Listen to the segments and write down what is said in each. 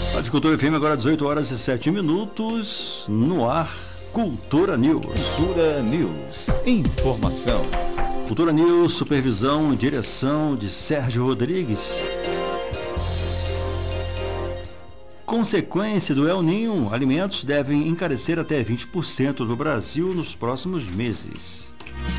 Rádio Cultura FM, agora 18 horas e 7 minutos, no ar, Cultura News. Cultura News. Informação. Cultura News, supervisão e direção de Sérgio Rodrigues. Consequência do El Niño, alimentos devem encarecer até 20% no Brasil nos próximos meses.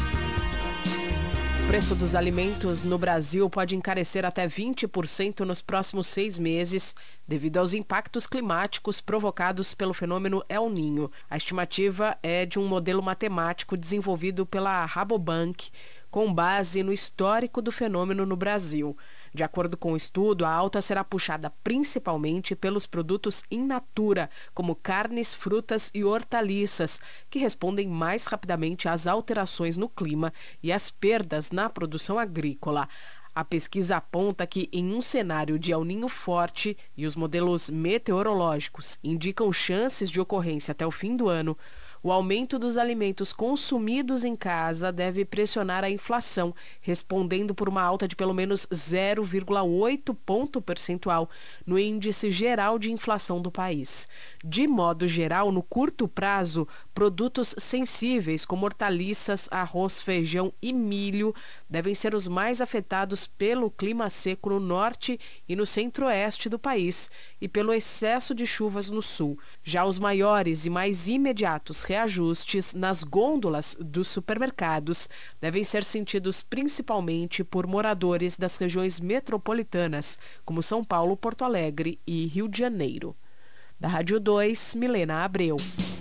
O preço dos alimentos no Brasil pode encarecer até 20% nos próximos 6 meses, devido aos impactos climáticos provocados pelo fenômeno El Niño. A estimativa é de um modelo matemático desenvolvido pela Rabobank, com base no histórico do fenômeno no Brasil. De acordo com o estudo, a alta será puxada principalmente pelos produtos in natura, como carnes, frutas e hortaliças, que respondem mais rapidamente às alterações no clima e às perdas na produção agrícola. A pesquisa aponta que, em um cenário de El Niño forte e os modelos meteorológicos indicam chances de ocorrência até o fim do ano, o aumento dos alimentos consumidos em casa deve pressionar a inflação, respondendo por uma alta de pelo menos 0,8 ponto percentual no índice geral de inflação do país. De modo geral, no curto prazo, produtos sensíveis como hortaliças, arroz, feijão e milho devem ser os mais afetados pelo clima seco no norte e no centro-oeste do país e pelo excesso de chuvas no sul. Já os maiores e mais imediatos reajustes nas gôndolas dos supermercados devem ser sentidos principalmente por moradores das regiões metropolitanas, como São Paulo, Porto Alegre e Rio de Janeiro. Da Rádio 2, Milena Abreu.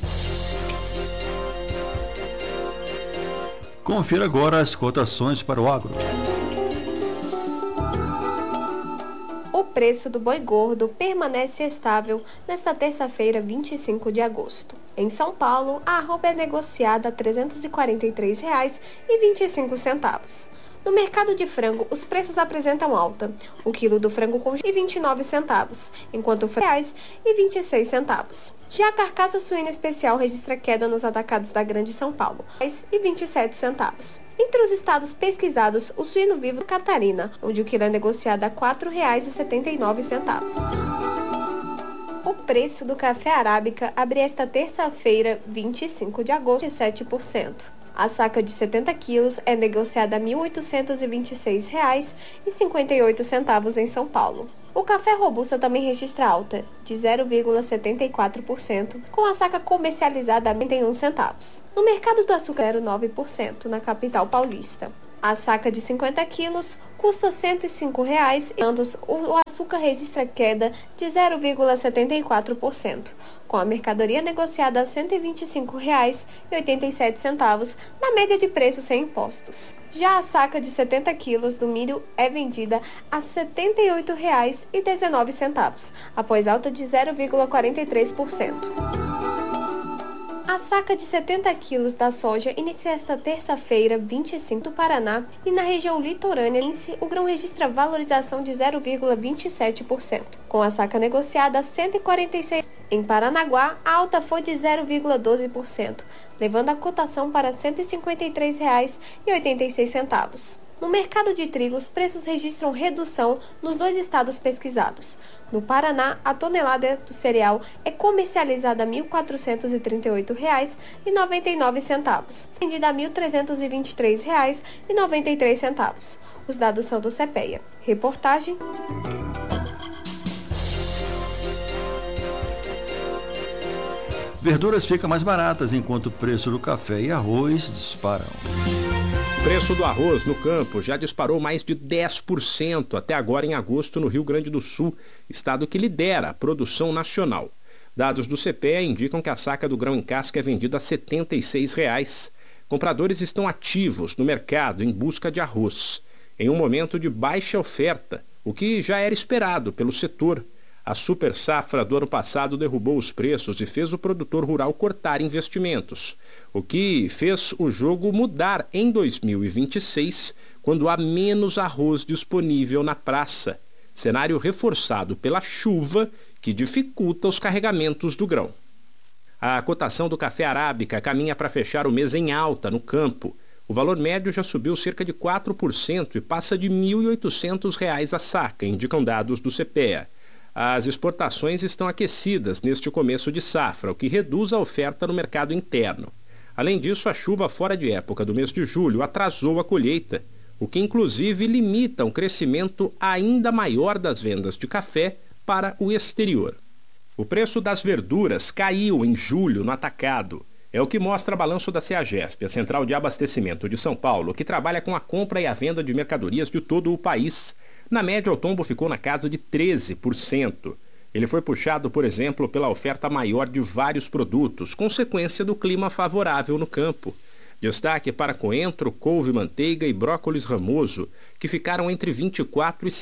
Confira agora as cotações para o agro. O preço do boi gordo permanece estável nesta terça-feira, 25 de agosto. Em São Paulo, a arroba é negociada a R$ 343,25. No mercado de frango, os preços apresentam alta. O quilo do frango congelado R$ 29,29, enquanto o frango R$ 26,26. Já a carcaça suína especial registra queda nos atacados da Grande São Paulo, R$ 27,27. Entre os estados pesquisados, o suíno vivo Catarina, onde o quilo é negociado a R$ 4,79. O preço do café arábica abre esta terça-feira, 25 de agosto, de 7%. A saca de 70 quilos é negociada a R$ 1.826,58 em São Paulo. O café robusta também registra alta, de 0,74%, com a saca comercializada a R$ 91 centavos. No mercado do açúcar, 0,9% na capital paulista. A saca de 50 quilos custa R$ 105,00 e o açúcar registra queda de 0,74%, com a mercadoria negociada a R$ 125,87 na média de preço sem impostos. Já a saca de 70 quilos do milho é vendida a R$ 78,19, após alta de 0,43%. A saca de 70 quilos da soja inicia esta terça-feira, 25 do Paraná, e na região litorânea, o grão registra valorização de 0,27%, com a saca negociada a R$ 146. Em Paranaguá, a alta foi de 0,12%, levando a cotação para R$ 153,86. No mercado de trigo, os preços registram redução nos dois estados pesquisados. No Paraná, a tonelada do cereal é comercializada a R$ 1.438,99, vendida a R$ 1.323,93. Os dados são do CPEA. Reportagem. Verduras ficam mais baratas enquanto o preço do café e arroz disparam. O preço do arroz no campo já disparou mais de 10% até agora em agosto no Rio Grande do Sul, estado que lidera a produção nacional. Dados do CPEA indicam que a saca do grão em casca é vendida a R$ 76,00. Compradores estão ativos no mercado em busca de arroz, em um momento de baixa oferta, o que já era esperado pelo setor. A super safra do ano passado derrubou os preços e fez o produtor rural cortar investimentos, o que fez o jogo mudar em 2026, quando há menos arroz disponível na praça, cenário reforçado pela chuva que dificulta os carregamentos do grão. A cotação do café arábica caminha para fechar o mês em alta no campo. O valor médio já subiu cerca de 4% e passa de R$ 1.800 a saca, indicam dados do CPEA. As exportações estão aquecidas neste começo de safra, o que reduz a oferta no mercado interno. Além disso, a chuva fora de época do mês de julho atrasou a colheita, o que inclusive limita um crescimento ainda maior das vendas de café para o exterior. O preço das verduras caiu em julho no atacado. É o que mostra balanço da CEAGESP, a Central de Abastecimento de São Paulo, que trabalha com a compra e a venda de mercadorias de todo o país. Na média, o tombo ficou na casa de 13%. Ele foi puxado, por exemplo, pela oferta maior de vários produtos, consequência do clima favorável no campo. Destaque para coentro, couve-manteiga e brócolis ramoso, que ficaram entre 24% e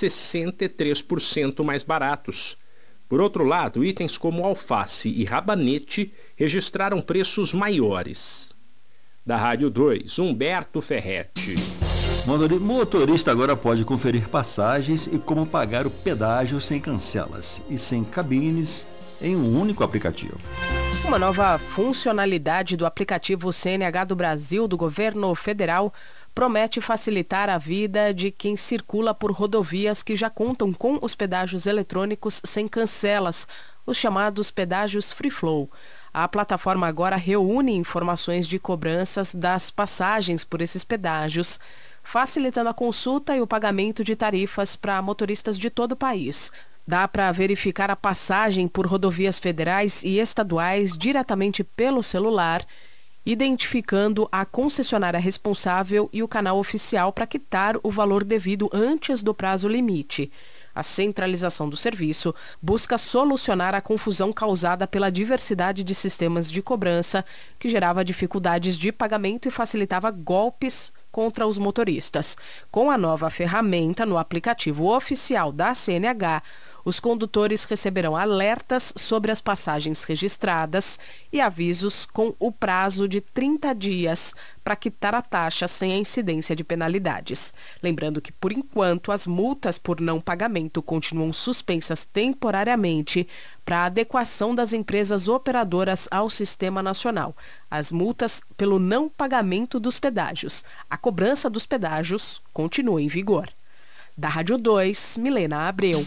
63% mais baratos. Por outro lado, itens como alface e rabanete registraram preços maiores. Da Rádio 2, Humberto Ferretti. Motorista agora pode conferir passagens e como pagar o pedágio sem cancelas e sem cabines em um único aplicativo. Uma nova funcionalidade do aplicativo CNH do Brasil do governo federal promete facilitar a vida de quem circula por rodovias que já contam com os pedágios eletrônicos sem cancelas, os chamados pedágios Free Flow. A plataforma agora reúne informações de cobranças das passagens por esses pedágios, facilitando a consulta e o pagamento de tarifas para motoristas de todo o país. Dá para verificar a passagem por rodovias federais e estaduais diretamente pelo celular, identificando a concessionária responsável e o canal oficial para quitar o valor devido antes do prazo limite. A centralização do serviço busca solucionar a confusão causada pela diversidade de sistemas de cobrança, que gerava dificuldades de pagamento e facilitava golpes contra os motoristas. Com a nova ferramenta no aplicativo oficial da CNH, os condutores receberão alertas sobre as passagens registradas e avisos com o prazo de 30 dias para quitar a taxa sem a incidência de penalidades. Lembrando que, por enquanto, as multas por não pagamento continuam suspensas temporariamente para a adequação das empresas operadoras ao sistema nacional. As multas pelo não pagamento dos pedágios. A cobrança dos pedágios continua em vigor. Da Rádio 2, Milena Abreu.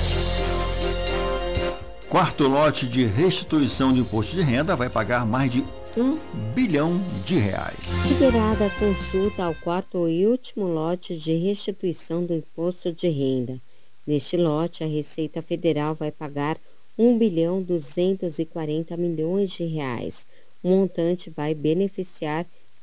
Quarto lote de restituição de imposto de renda vai pagar mais de R$1 bilhão. Liberada a consulta ao quarto e último lote de restituição do imposto de renda. Neste lote, a Receita Federal vai pagar R$1,240 bilhão. O montante vai beneficiar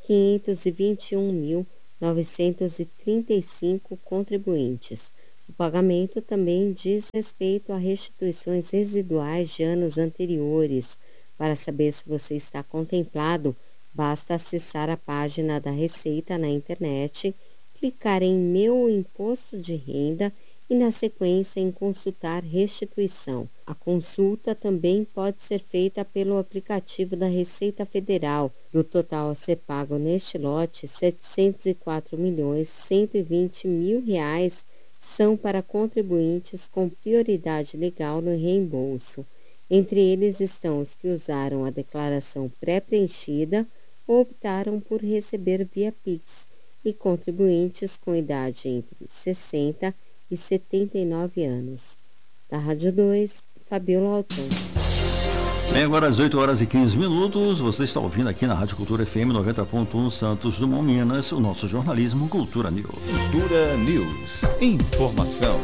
521.935 contribuintes. O pagamento também diz respeito a restituições residuais de anos anteriores. Para saber se você está contemplado, basta acessar a página da Receita na internet, clicar em Meu Imposto de Renda e, na sequência, em Consultar Restituição. A consulta também pode ser feita pelo aplicativo da Receita Federal. Do total a ser pago neste lote, R$704.120.000 são para contribuintes com prioridade legal no reembolso. Entre eles estão os que usaram a declaração pré-preenchida ou optaram por receber via Pix e contribuintes com idade entre 60 e 79 anos. Da Rádio 2, Fabiola Altão. Bem, agora às 8h15, você está ouvindo aqui na Rádio Cultura FM 90.1 Santos Dumont, Minas, o nosso jornalismo Cultura News. Cultura News. Informação.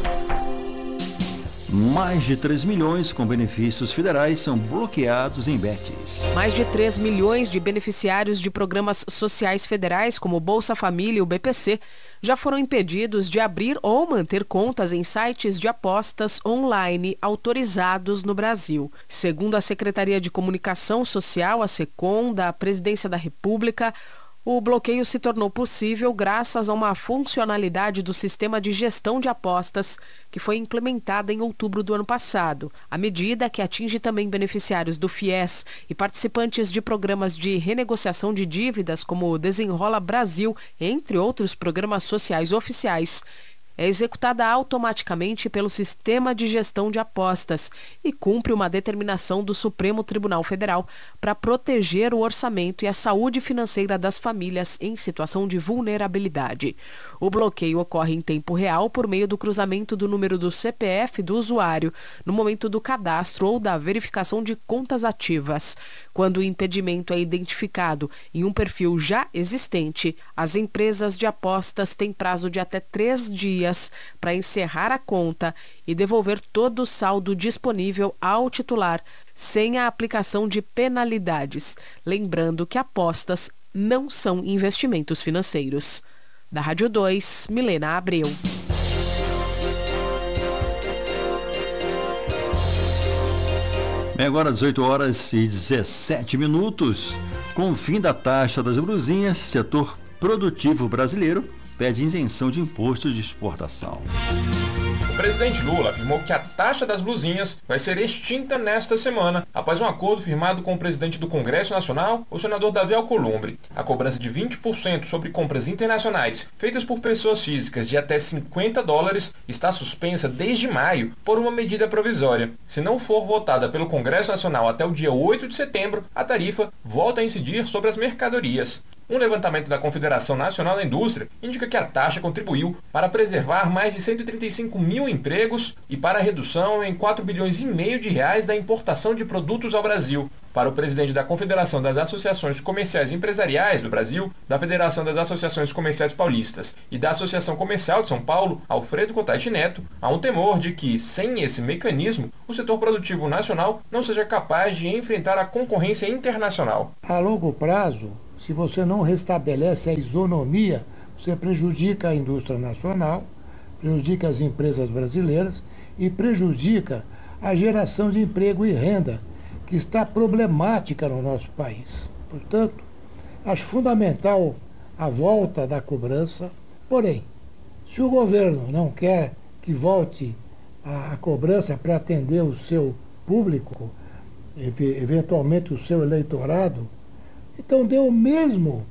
Mais de 3 milhões com benefícios federais são bloqueados em Betis. Mais de 3 milhões de beneficiários de programas sociais federais, como Bolsa Família e o BPC, já foram impedidos de abrir ou manter contas em sites de apostas online autorizados no Brasil. Segundo a Secretaria de Comunicação Social, a SECOM, da Presidência da República, o bloqueio se tornou possível graças a uma funcionalidade do sistema de gestão de apostas que foi implementada em outubro do ano passado. A medida, que atinge também beneficiários do FIES e participantes de programas de renegociação de dívidas como o Desenrola Brasil, entre outros programas sociais oficiais, é executada automaticamente pelo Sistema de Gestão de Apostas e cumpre uma determinação do Supremo Tribunal Federal para proteger o orçamento e a saúde financeira das famílias em situação de vulnerabilidade. O bloqueio ocorre em tempo real por meio do cruzamento do número do CPF do usuário no momento do cadastro ou da verificação de contas ativas. Quando o impedimento é identificado em um perfil já existente, as empresas de apostas têm prazo de até 3 dias para encerrar a conta e devolver todo o saldo disponível ao titular, sem a aplicação de penalidades. Lembrando que apostas não são investimentos financeiros. Da Rádio 2, Milena Abreu. Bem, agora 18h17. Com o fim da taxa das blusinhas, setor produtivo brasileiro pede isenção de imposto de exportação. O presidente Lula afirmou que a taxa das blusinhas vai ser extinta nesta semana, após um acordo firmado com o presidente do Congresso Nacional, o senador Davi Alcolumbre. A cobrança de 20% sobre compras internacionais feitas por pessoas físicas de até $50 está suspensa desde maio por uma medida provisória. Se não for votada pelo Congresso Nacional até o dia 8 de setembro, a tarifa volta a incidir sobre as mercadorias. Um levantamento da Confederação Nacional da Indústria indica que a taxa contribuiu para preservar mais de 135 mil empregos e para a redução em 4,5 bilhões de reais da importação de produtos ao Brasil. Para o presidente da Confederação das Associações Comerciais e Empresariais do Brasil, da Federação das Associações Comerciais Paulistas e da Associação Comercial de São Paulo, Alfredo Cotati Neto, há um temor de que, sem esse mecanismo, o setor produtivo nacional não seja capaz de enfrentar a concorrência internacional. A longo prazo, se você não restabelece a isonomia, você prejudica a indústria nacional, prejudica as empresas brasileiras e prejudica a geração de emprego e renda, que está problemática no nosso país. Portanto, acho fundamental a volta da cobrança. Porém, se o governo não quer que volte a cobrança para atender o seu público, eventualmente o seu eleitorado, então dê o mesmo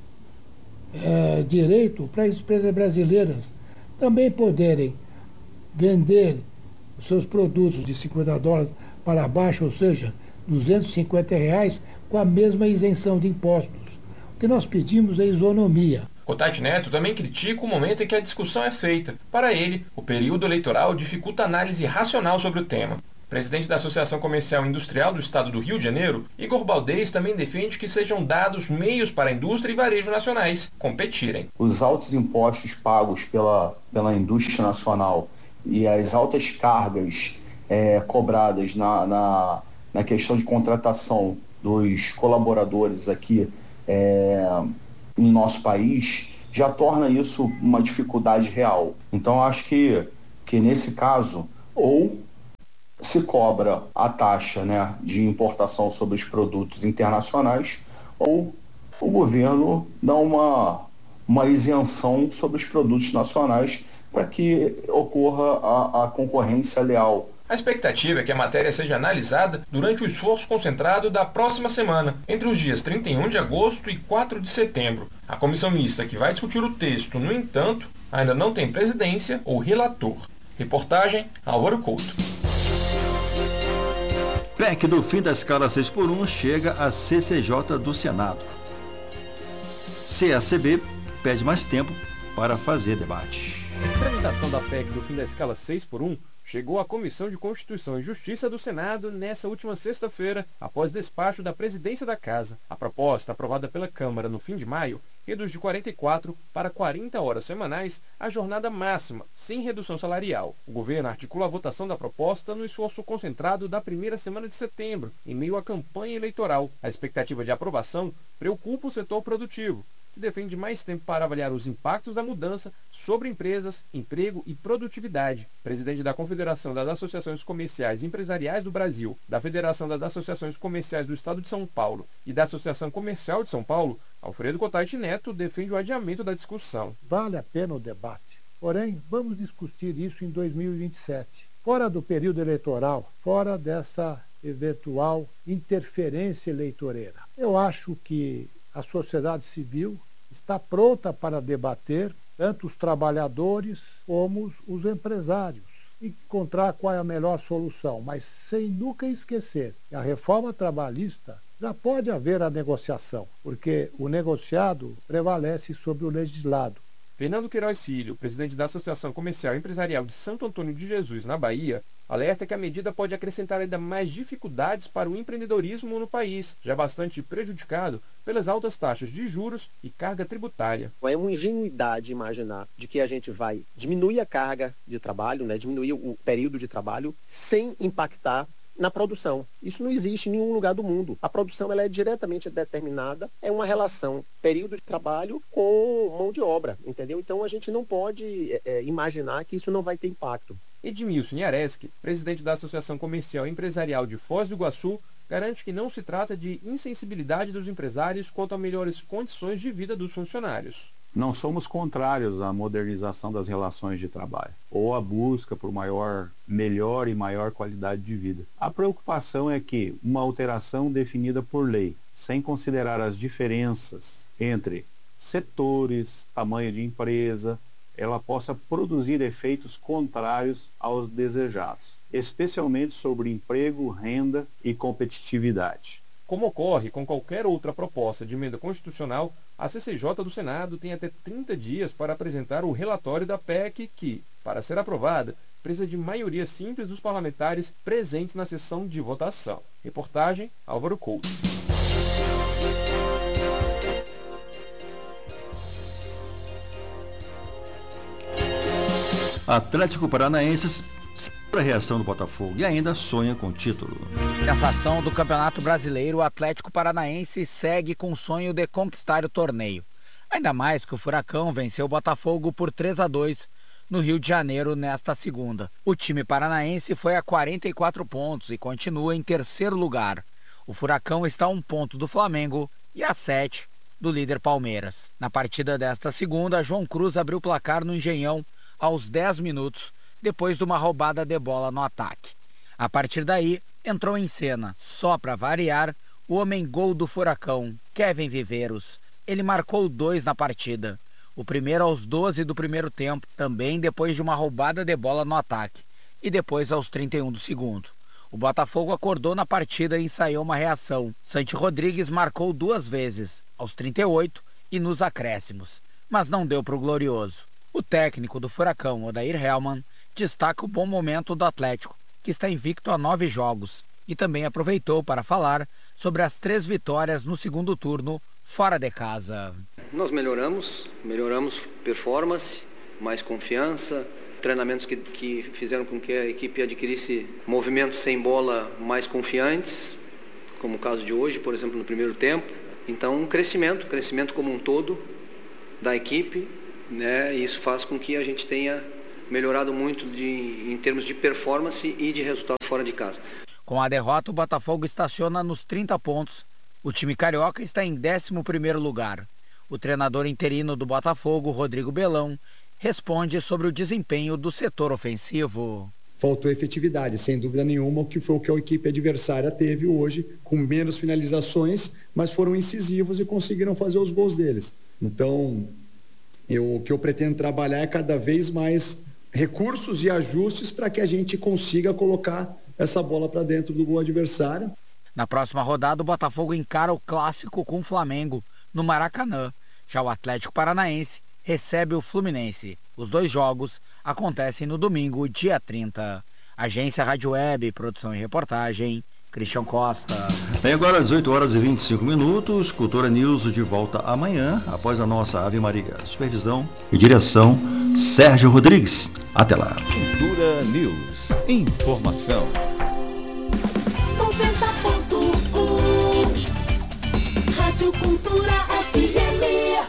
direito para as empresas brasileiras também poderem vender os seus produtos de $50 para baixo, ou seja, R$250, com a mesma isenção de impostos. O que nós pedimos é isonomia. Cotati Neto também critica o momento em que a discussão é feita. Para ele, o período eleitoral dificulta a análise racional sobre o tema. O presidente da Associação Comercial e Industrial do Estado do Rio de Janeiro, Igor Baldez, também defende que sejam dados meios para a indústria e varejo nacionais competirem. Os altos impostos pagos pela indústria nacional e as altas cargas cobradas na questão de contratação dos colaboradores aqui no nosso país já torna isso uma dificuldade real. Então, acho que nesse caso, ou se cobra a taxa, né, de importação sobre os produtos internacionais, ou o governo dá uma isenção sobre os produtos nacionais para que ocorra a concorrência leal. A expectativa é que a matéria seja analisada durante o esforço concentrado da próxima semana, entre os dias 31 de agosto e 4 de setembro. A comissão mista que vai discutir o texto, no entanto, ainda não tem presidência ou relator. Reportagem Álvaro Couto. PEC do fim da escala 6x1 chega à CCJ do Senado. CACB pede mais tempo para fazer debate. A tramitação da PEC do fim da escala 6x1 chegou à Comissão de Constituição e Justiça do Senado nessa última sexta-feira, após despacho da presidência da Casa. A proposta, aprovada pela Câmara no fim de maio, reduz de 44 para 40 horas semanais a jornada máxima, sem redução salarial. O governo articula a votação da proposta no esforço concentrado da primeira semana de setembro, em meio à campanha eleitoral. A expectativa de aprovação preocupa o setor produtivo, que defende mais tempo para avaliar os impactos da mudança sobre empresas, emprego e produtividade. Presidente da Confederação das Associações Comerciais e Empresariais do Brasil, da Federação das Associações Comerciais do Estado de São Paulo e da Associação Comercial de São Paulo, Alfredo Cotati Neto defende o adiamento da discussão. Vale a pena o debate, porém, vamos discutir isso em 2027. Fora do período eleitoral, fora dessa eventual interferência eleitoreira. Eu acho que a sociedade civil está pronta para debater tanto os trabalhadores como os empresários. Encontrar qual é a melhor solução, mas sem nunca esquecer que a reforma trabalhista já pode haver a negociação, porque o negociado prevalece sobre o legislado. Fernando Queiroz Filho, presidente da Associação Comercial e Empresarial de Santo Antônio de Jesus, na Bahia, alerta que a medida pode acrescentar ainda mais dificuldades para o empreendedorismo no país, já bastante prejudicado pelas altas taxas de juros e carga tributária. É uma ingenuidade imaginar de que a gente vai diminuir a carga de trabalho, diminuir o período de trabalho, sem impactar na produção. Isso não existe em nenhum lugar do mundo. A produção ela é diretamente determinada, é uma relação período de trabalho com mão de obra, entendeu? Então a gente não pode imaginar que isso não vai ter impacto. Edmilson Niareski, presidente da Associação Comercial e Empresarial de Foz do Iguaçu, garante que não se trata de insensibilidade dos empresários quanto a melhores condições de vida dos funcionários. Não somos contrários à modernização das relações de trabalho ou à busca por melhor e maior qualidade de vida. A preocupação é que uma alteração definida por lei, sem considerar as diferenças entre setores, tamanho de empresa, ela possa produzir efeitos contrários aos desejados, especialmente sobre emprego, renda e competitividade. Como ocorre com qualquer outra proposta de emenda constitucional, a CCJ do Senado tem até 30 dias para apresentar o relatório da PEC que, para ser aprovada, precisa de maioria simples dos parlamentares presentes na sessão de votação. Reportagem Álvaro Couto. Atlético Paranaense a reação do Botafogo e ainda sonha com o título. Sensação do Campeonato Brasileiro, o Atlético Paranaense segue com o sonho de conquistar o torneio. Ainda mais que o Furacão venceu o Botafogo por 3-2 no Rio de Janeiro nesta segunda. O time paranaense foi a 44 pontos e continua em terceiro lugar. O Furacão está a 1 ponto do Flamengo e a 7 do líder Palmeiras. Na partida desta segunda, João Cruz abriu o placar no Engenhão aos 10 minutos, depois de uma roubada de bola no ataque. A partir daí, entrou em cena, só para variar, o homem-gol do Furacão, Kevin Viveiros. Ele marcou 2 na partida. O primeiro aos 12 do primeiro tempo, também depois de uma roubada de bola no ataque, e depois aos 31 do segundo. O Botafogo acordou na partida e ensaiou uma reação. Santi Rodrigues marcou 2 vezes, aos 38 e nos acréscimos, mas não deu para o Glorioso. O técnico do Furacão, Odair Hellmann, destaca o bom momento do Atlético, que está invicto a 9 jogos, e também aproveitou para falar sobre as 3 vitórias no segundo turno, fora de casa. Nós melhoramos performance, mais confiança, treinamentos que fizeram com que a equipe adquirisse movimentos sem bola mais confiantes, como o caso de hoje, por exemplo, no primeiro tempo. Então, um crescimento como um todo da equipe, né? E isso faz com que a gente tenha melhorado muito em termos de performance e de resultado fora de casa. Com a derrota, o Botafogo estaciona nos 30 pontos. O time carioca está em 11º lugar. O treinador interino do Botafogo, Rodrigo Belão, responde sobre o desempenho do setor ofensivo. Faltou efetividade, sem dúvida nenhuma, que foi o que a equipe adversária teve hoje, com menos finalizações, mas foram incisivos e conseguiram fazer os gols deles. Então, o que eu pretendo trabalhar é cada vez mais recursos e ajustes para que a gente consiga colocar essa bola para dentro do gol adversário. Na próxima rodada, o Botafogo encara o clássico com o Flamengo, no Maracanã. Já o Atlético Paranaense recebe o Fluminense. Os 2 jogos acontecem no domingo, dia 30. Agência Rádio Web, produção e reportagem, Christian Costa. Bem, agora às 8h25, Cultura News de volta amanhã, após a nossa Ave Maria. Supervisão e direção, Sérgio Rodrigues. Até lá. Cultura News. Informação. 90.1 Rádio Cultura FM.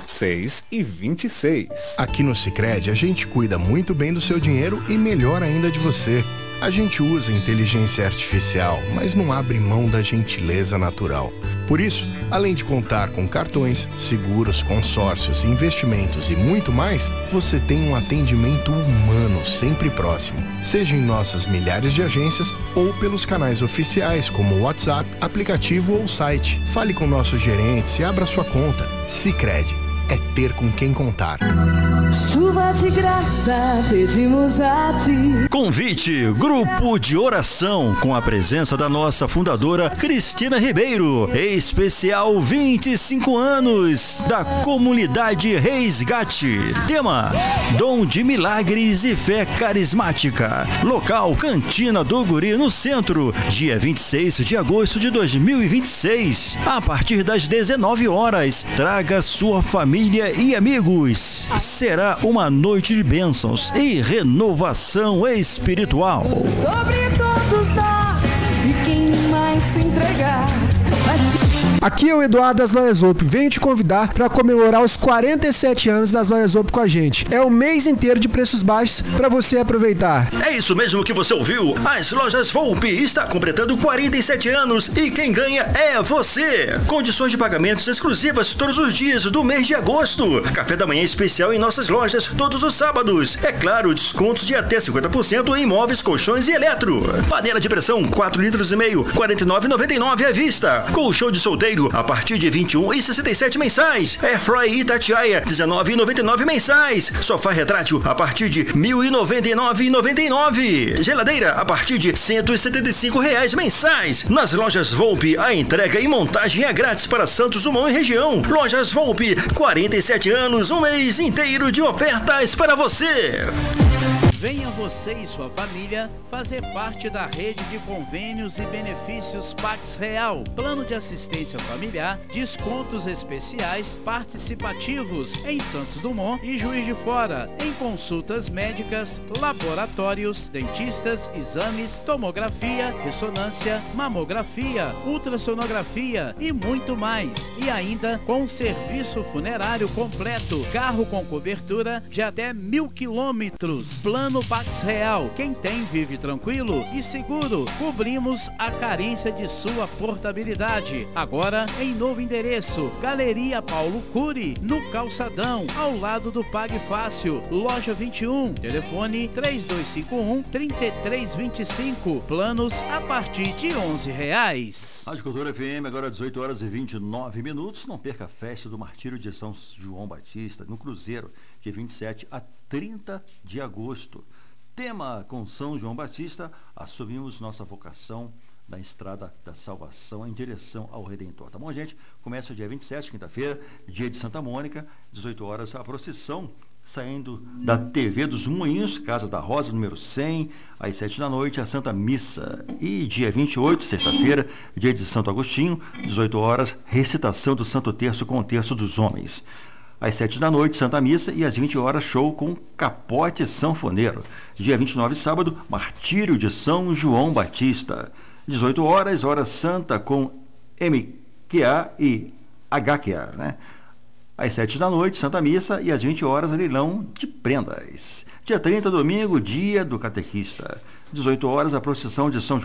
6h26. Aqui no Sicredi a gente cuida muito bem do seu dinheiro e melhor ainda de você. A gente usa inteligência artificial, mas não abre mão da gentileza natural. Por isso, além de contar com cartões, seguros, consórcios, investimentos e muito mais, você tem um atendimento humano sempre próximo. Seja em nossas milhares de agências ou pelos canais oficiais como WhatsApp, aplicativo ou site. Fale com nossos gerentes e abra sua conta. Sicredi é ter com quem contar. Chuva de graça, pedimos a ti. Convite, grupo de oração, com a presença da nossa fundadora Cristina Ribeiro. Especial 25 anos da comunidade Resgate. Tema: Dom de Milagres e Fé Carismática. Local: Cantina do Guri, no centro. Dia 26 de agosto de 2026. A partir das 19 horas. Traga sua família e amigos. Será uma noite de bênçãos e renovação espiritual. Sobre todos nós, e quem mais se entregar vai se... Aqui é o Eduardo das Lojas Op. Venho te convidar para comemorar os 47 anos das Lojas Op com a gente. É o mês inteiro de preços baixos para você aproveitar. É isso mesmo que você ouviu. As Lojas Volpe está completando 47 anos e quem ganha é você. Condições de pagamentos exclusivas todos os dias do mês de agosto. Café da manhã especial em nossas lojas todos os sábados. É claro, descontos de até 50% em móveis, colchões e eletro. Panela de pressão 4,5 litros, R$ 49,99 à vista. Colchão de solteiro a partir de R$ 21,67 mensais. Airfry Itatiaia, R$ 19,99 mensais. Sofá retrátil a partir de R$ 1.099,99. Geladeira a partir de R$ 175 mensais. Nas Lojas Volpe, a entrega e montagem é grátis para Santos Dumont e região. Lojas Volpe, 47 anos, um mês inteiro de ofertas para você. Venha você e sua família fazer parte da rede de convênios e benefícios Pax Real. Plano de assistência familiar, descontos especiais participativos em Santos Dumont e Juiz de Fora, em consultas médicas, laboratórios, dentistas, exames, tomografia, ressonância, mamografia, ultrassonografia e muito mais. E ainda com serviço funerário completo, carro com cobertura de até 1.000 quilômetros. Plano Pax Real. Quem tem vive tranquilo e seguro. Cobrimos a carência de sua portabilidade. Agora em novo endereço. Galeria Paulo Cury, no Calçadão, ao lado do Pague Fácil. Loja 21. Telefone 3251-3325. Planos a partir de R$11. Rádio Cultura FM, agora 18 horas e 29 minutos. Não perca a festa do Martírio de São João Batista, no Cruzeiro, de 27 a 30 de agosto. Tema: com São João Batista, assumimos nossa vocação na estrada da salvação em direção ao Redentor. Tá bom, gente? Começa o dia 27, quinta-feira, dia de Santa Mônica, 18 horas, a procissão saindo da TV dos Moinhos, Casa da Rosa, número 100, às 7 da noite, a Santa Missa. E dia 28, sexta-feira, dia de Santo Agostinho, 18 horas, recitação do Santo Terço com o Terço dos Homens. Às 7 da noite, Santa Missa, e às 20 horas, show com Capote Sanfoneiro. Dia 29, sábado, Martírio de São João Batista. 18 horas, hora santa com MQA e HQA, né? Às 7 da noite, Santa Missa, e às 20 horas, leilão de prendas. Dia 30, domingo, dia do catequista. 18 horas, a procissão de São João